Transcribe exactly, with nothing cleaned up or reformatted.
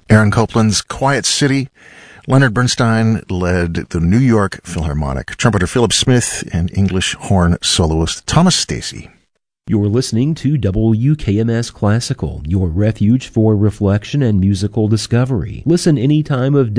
Aaron Copland's Quiet City. Leonard Bernstein led the New York Philharmonic. Trumpeter Philip Smith and English horn soloist Thomas Stacey. You're listening to W K M S Classical, your refuge for reflection and musical discovery. Listen any time of day.